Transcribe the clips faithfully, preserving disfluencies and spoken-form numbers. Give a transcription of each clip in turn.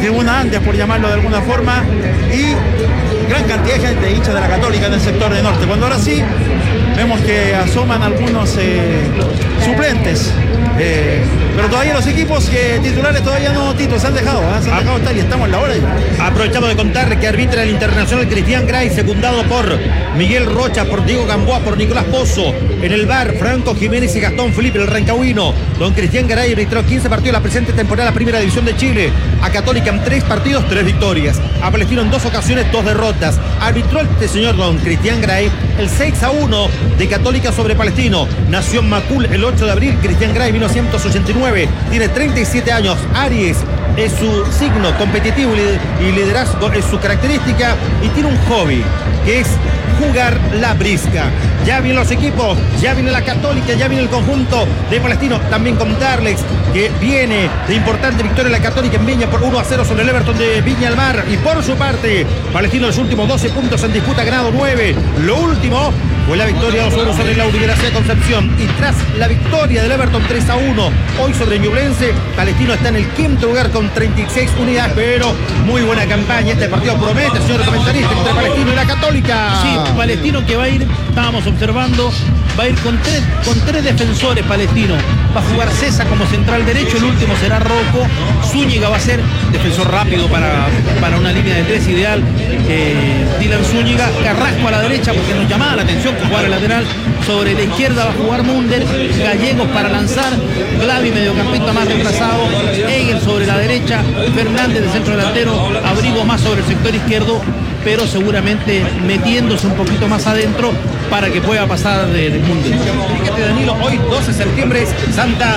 tribuna Andes, por llamarlo de alguna forma, y gran cantidad de gente, hinchas de la Católica en el sector de norte. Cuando ahora sí vemos que asoman algunos eh, suplentes, eh, pero todavía los equipos que titulares todavía no, Tito, se han dejado, ¿eh? se han dejado estar y estamos en la hora ya. Aprovechamos de contar que arbitra el internacional Cristian Gray, secundado por Miguel Rocha, por Diego Gamboa, por Nicolás Pozo. En el bar, Franco Jiménez y Gastón Felipe, el rancagüino. Don Cristian Garay arbitró quince partidos la presente temporada, la Primera División de Chile. A Católica en tres partidos, tres victorias. A Palestino en dos ocasiones, dos derrotas. Arbitró este señor don Cristian Garay el seis a uno de Católica sobre Palestino. Nació en Macul el ocho de abril. Cristian Garay, mil novecientos ochenta y nueve. Tiene treinta y siete años. Aries es su signo, competitivo y liderazgo es su característica, y tiene un hobby que es jugar la brisca. Ya vienen los equipos, ya viene la Católica, ya viene el conjunto de Palestino. También contarles que viene de importante victoria la Católica en Viña por uno a cero sobre el Everton de Viña del Mar. Y por su parte, Palestino los últimos doce puntos en disputa, ganado nueve. Lo último fue la victoria dos a uno sobre la Universidad de Concepción. Y tras la victoria del Everton tres a uno hoy sobre Ñublense, Palestino está en el quinto lugar con treinta y seis unidades, pero muy buena campaña. Este partido promete, señor comentarista, entre Palestino y la Católica. Sí, Palestino que va a ir, estábamos observando, va a ir con tres, con tres defensores. Palestino va a jugar César como central derecho, el último será Rocco. Zúñiga va a ser defensor rápido para, para una línea de tres ideal. eh, Dylan Zúñiga. Carrasco a la derecha, porque nos llamaba la atención que jugara lateral. Sobre la izquierda va a jugar Munder. Gallegos para lanzar. Glavi mediocampista más retrasado. Egel sobre la derecha. Fernández de centro delantero. Abrigo más sobre el sector izquierdo, pero seguramente metiéndose un poquito más adentro para que pueda pasar de, de Mundo. Fíjate, Danilo, hoy doce de septiembre es Santa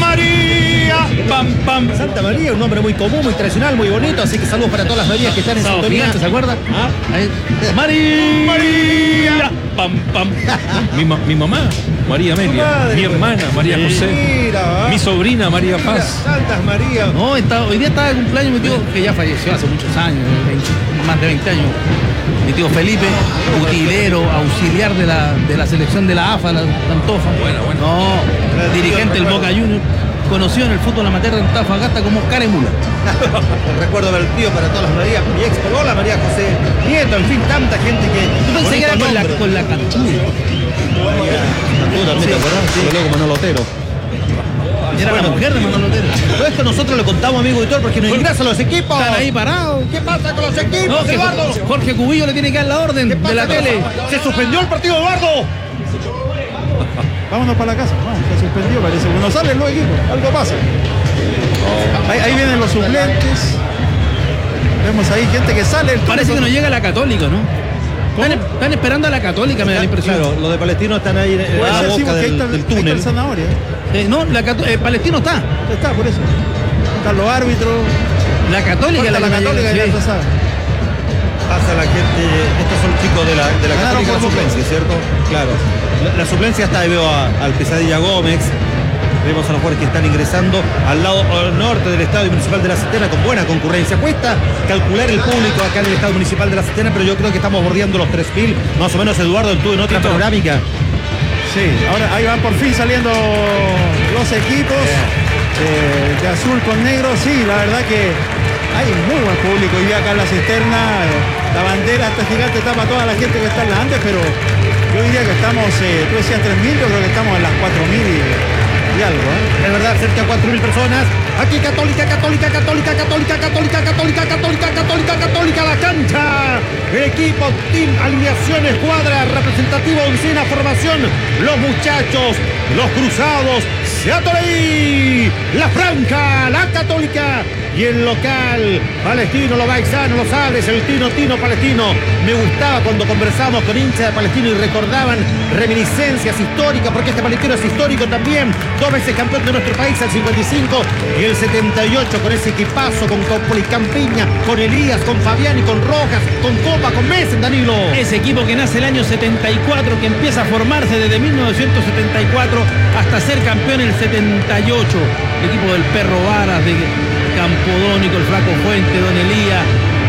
María. Pam, pam. Santa María, un nombre muy común, muy tradicional, muy bonito, así que saludos para todas las Marías que están en sintonía. ¿Se acuerda? ¿Ah? María. María. Pam, pam. Mi, ma mi mamá, María Amelia. Mi hermana, María José. Mira, mi sobrina, María mira, Paz. Santas María. No, está, hoy día estaba de cumpleaños mi tío, que ya falleció hace muchos años, veinte, más de veinte años. Mi tío Felipe, utilero, auxiliar de la, de la selección de la A F A, la Antofa. Bueno, bueno. No, dirigente del Boca Juniors, conocido en el fútbol amateur de Antofagasta como Caremula. El recuerdo del tío para todas las Marías, mi ex polola, María José Nieto, en fin, tanta gente que... Yo pensé que era con la, con la cantura. ¿Tú también te acuerdas? Sí. Luego Manolo Otero. Era bueno, la mujer de Manolo Otero. Todo esto nosotros lo contamos, amigo editor, porque nos ingresan los equipos. Están ahí parados. ¿Qué pasa con los equipos, No, que Eduardo? Jorge Cubillo le tiene que dar la orden de la tele. Se suspendió el partido, Eduardo. Vámonos para la casa, no, se suspendió, parece. No salen los equipos, algo pasa. Ahí, ahí vienen los suplentes. Vemos ahí gente que sale. Parece que no llega la Católica, ¿no? Están, están esperando a la Católica, me da la impresión. Claro, los de Palestino están ahí en Puede la ser, sí, boca porque ahí del, está, del ahí está túnel. el Zanahoria. Eh, no, la Cató- eh, Palestino está. Ya está, por eso. Están los árbitros. La Católica, Falta la que Católica, llega, ya sí. se sabe. Pasa la gente, estos son chicos de la, de la Ganaron Católica, la por suplencia, ¿cierto? Claro. La, la suplencia está, ahí veo a, al Pesadilla Gómez. Vemos a los jugadores que están ingresando al lado norte del Estadio Municipal de La Cisterna con buena concurrencia. Cuesta calcular el público acá en el Estadio Municipal de La Cisterna, pero yo creo que estamos bordeando los tres mil. Más o menos, Eduardo, tú en otra panorámica. Sí, ahora ahí van por fin saliendo los equipos eh, de azul con negro. Sí, la verdad que hay muy buen público hoy día acá en La Cisterna. Eh, la bandera está gigante, tapa a toda la gente que está en la antes, pero yo diría que estamos, eh, tú decías tres mil, yo creo que estamos en las cuatro mil y... y algo, ¿eh? Es verdad, cerca de cuatro mil personas. Aquí Católica, Católica, Católica, Católica, Católica, Católica, Católica, Católica, Católica, la cancha. El equipo, team, alineación, escuadra, representativo, oncena, formación. Los muchachos, los cruzados, Seattle, la Franca, la Católica. Y el local, Palestino, los Baisanos, los Aves, el Tino, Tino, Palestino. Me gustaba cuando conversamos con hinchas de Palestino y recordaban reminiscencias históricas, porque este Palestino es histórico también. Dos veces campeón de nuestro país, el cincuenta y cinco y el setenta y ocho, con ese equipazo, con Copoli, Campiña, con Elías, con Fabián y con Rojas, con Copa, con Messi, Danilo. Ese equipo que nace el año setenta y cuatro, que empieza a formarse desde mil novecientos setenta y cuatro hasta ser campeón en el setenta y ocho. El equipo del Perro Varas, de Campodónico, el Flaco Fuente, Don Elías,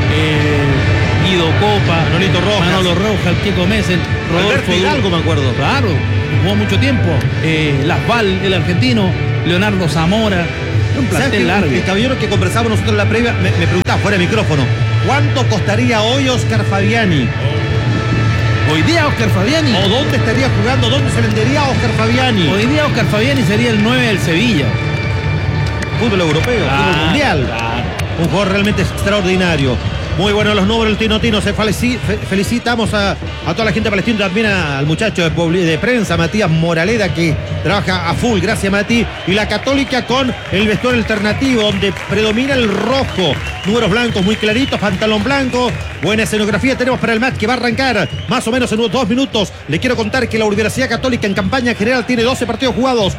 eh, Guido Copa, Manolito Rojas, Manolo Rojas, el Kiko Messen, Rodolfo Hidalgo, me acuerdo. Claro, jugó mucho tiempo. Eh, Las Val, el argentino, Leonardo Zamora, Un plantel largo. El caballero que conversamos nosotros en la previa me, me preguntaba fuera de micrófono, ¿cuánto costaría hoy Oscar Fabiani? Hoy día Oscar Fabiani. ¿O dónde estaría jugando? ¿Dónde se vendería Oscar Fabiani? Hoy día Oscar Fabiani sería el nueve del Sevilla. Fútbol europeo, Claro, fútbol mundial. claro. Un jugador realmente extraordinario. Muy buenos los números del Tino Tino. Se felici- fe- felicitamos a, a toda la gente palestina, también a- al muchacho de, publi- de prensa, Matías Moraleda, que trabaja a full. Gracias, Mati. Y la Católica con el vestuario alternativo, donde predomina el rojo. Números blancos muy claritos, pantalón blanco. Buena escenografía tenemos para el match que va a arrancar más o menos en unos dos minutos. Le quiero contar que la Universidad Católica en campaña general tiene doce partidos jugados.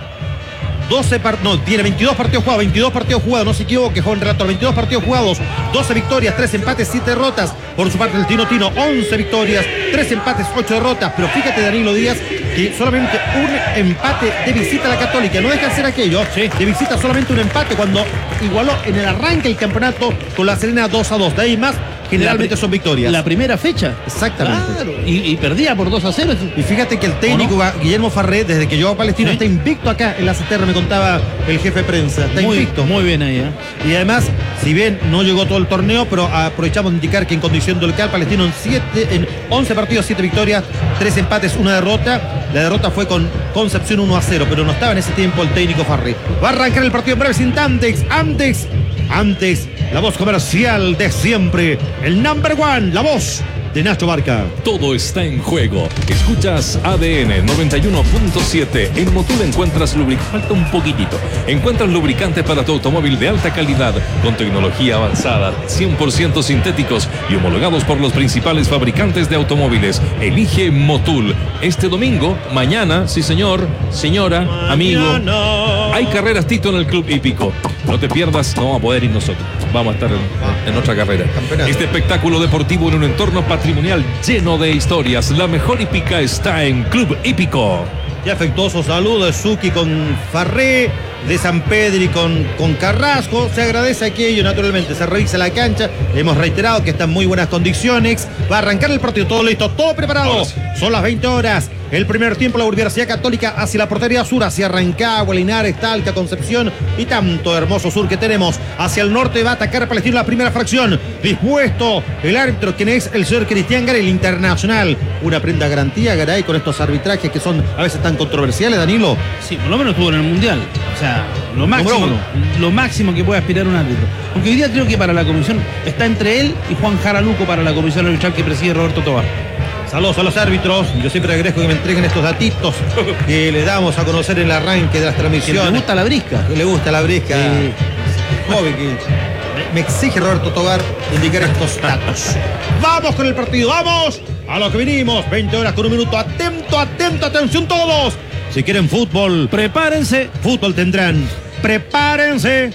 doce par no, tiene veintidós partidos jugados, veintidós partidos jugados, no se equivoque, joven relator, veintidós partidos jugados, doce victorias, tres empates, siete derrotas. Por su parte el Tino Tino, once victorias, tres empates, ocho derrotas. Pero fíjate, Danilo Díaz, que solamente un empate de visita a la Católica. No deja de ser aquello, Sí. de visita solamente un empate cuando igualó en el arranque el campeonato con la Serena dos a dos. De ahí más, generalmente La pri- son victorias. La primera fecha. Exactamente. Claro. Y, y perdía por dos a cero. Y fíjate que el técnico ¿O Guillermo Farré, desde que llegó a Palestino, Sí. está invicto acá en la Cisterna, me contaba el jefe de prensa. Está Muy, invicto. muy bien ahí, ¿eh? Y además, si bien no llegó todo el torneo, pero aprovechamos de indicar que en condición de local, Palestino en, siete, en once partidos, siete victorias, tres empates, una derrota. La derrota fue con Concepción uno a cero, pero no estaba en ese tiempo el técnico Farré. Va a arrancar el partido en breves instantes. Antes, antes, la voz comercial de siempre. El number one, la voz de Nacho Barca. Todo está en juego. Escuchas A D N noventa y uno punto siete. En Motul encuentras lubricante. Falta un poquitito. Encuentras lubricantes para tu automóvil de alta calidad, con tecnología avanzada, cien por ciento sintéticos y homologados por los principales fabricantes de automóviles. Elige Motul. Este domingo, mañana, sí señor, señora, amigo. Mañana. Hay carreras Tito en el Club Hípico. No te pierdas, no vamos a poder ir nosotros. Vamos a estar en, en otra carrera. Campeonato. Este espectáculo deportivo en un entorno patrimonial lleno de historias. La mejor hípica está en Club Hípico. Y afectuoso saludo de Suki con Farré, de San Pedri con, con Carrasco. Se agradece aquello, naturalmente. Se revisa la cancha. Hemos reiterado que está en muy buenas condiciones. Va a arrancar el partido, todo listo, todo preparado. Ahora sí. Son las veinte horas. El primer tiempo, la Universidad Católica hacia la portería sur, hacia Rancagua, Linares, Talca, Concepción y tanto hermoso sur que tenemos. Hacia el norte va a atacar a Palestino la primera fracción. Dispuesto el árbitro, quien es el señor Cristian Garay, el internacional. Una prenda garantía, Garay, con estos arbitrajes que son a veces tan controversiales, Danilo. Sí, por lo menos estuvo en el Mundial. O sea, lo máximo, uno. lo máximo que puede aspirar un árbitro. Aunque hoy día creo que para la comisión está entre él y Juan Jaraluco para la comisión arbitral que preside Roberto Tobar. Saludos a los árbitros. Yo siempre agradezco que me entreguen estos datitos que le damos a conocer en el arranque de las Que le transmisiones. gusta la brisca. Que le gusta la brisca. Sí. Joven que me- me exige Roberto Tobar indicar estos datos. Vamos con el partido, vamos a lo que vinimos. veinte horas con un minuto. Atento, atento, atención todos. Si quieren fútbol, Prepárense. fútbol tendrán. Prepárense.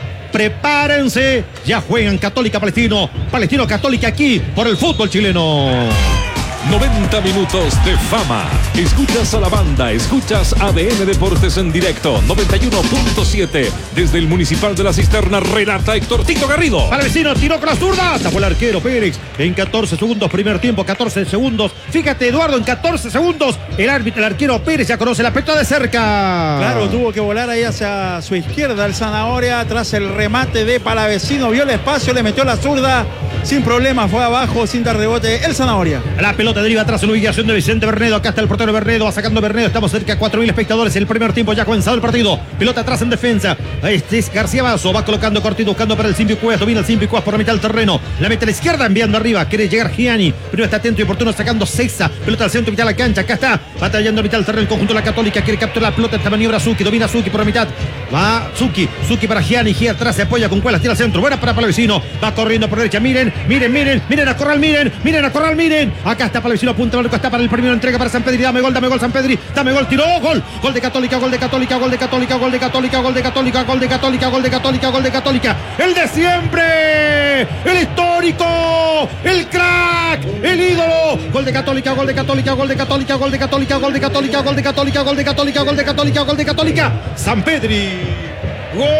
Prepárense. Ya juegan Católica Palestino. Palestino Católica aquí por el fútbol chileno. noventa minutos de fama. Escuchas a la banda, escuchas A D N Deportes en directo. noventa y uno punto siete. Desde el Municipal de la Cisterna, relata Héctor Tito Garrido. Palestino tiró con la zurda. Tapó el arquero Pérez. En catorce segundos, primer tiempo, catorce segundos. Fíjate, Eduardo, en catorce segundos, el árbitro, el arquero Pérez ya conoce la pelota de cerca. Claro, tuvo que volar ahí hacia su izquierda el Zanahoria tras el remate de Palavecino. Vio el espacio, le metió la zurda. Sin problema, fue abajo, sin dar rebote. El Zanahoria. La pelota deriva atrás en la ubicación de Vicente Bernedo. Acá está el portero Bernedo, va sacando Bernedo. Estamos cerca de cuatro mil espectadores. El primer tiempo ya ha comenzado el partido. Pelota atrás en defensa. Este es García Basso. Va colocando cortito, buscando para el Simpi Cuevas. Domina el Simpi Cuevas por la mitad del terreno. La mete a la izquierda, enviando arriba. Quiere llegar Gianni. Primero está atento y oportuno sacando Cesa. Pelota al centro, mitad de la cancha. Acá está. Batallando a mitad del terreno el conjunto de la Católica. Quiere capturar la pelota. Esta maniobra Zuki. Domina Zuki por la mitad. Va Zuki. Zuki para Gianni. Gianni atrás se apoya con Cuelas. Tira al centro. Buena para Palavecino. Va corriendo por derecha. Miren, miren, miren. Miren a Corral, miren. Miren a Corral, miren. Acá está Palavecino. Punta Marco. Está para el primero. Entrega para San Pedri. Dame gol, dame gol, San Pedri. Dame gol. Tiró. Gol. Gol de Católica. Gol de Católica. Gol de Católica. Gol de Católica. Gol de Católica. Gol de Católica. Gol de Católica. Gol de Católica. El de siempre. El histórico. El crack. El ídolo. Gol de Católica. Gol de Católica. Gol de Católica. Gol de Católica. Gol de Católica. Gol de Católica. Gol de Católica. Gol de Católica. Gol de Católica. Gol de Católica. San Pedri. Gol.